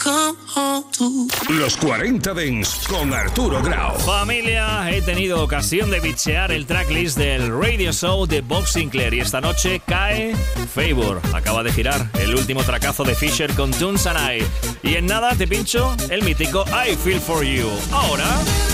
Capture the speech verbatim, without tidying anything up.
come home to. Los cuarenta Dance con Arturo Grau. Familia, he tenido ocasión de bichear el tracklist del Radio Show de Bob Sinclair y esta noche cae Favor. Acaba de girar el último tracazo de Fisher con Tunes and I. Y en nada te pincho el mítico I Feel For You. Ahora...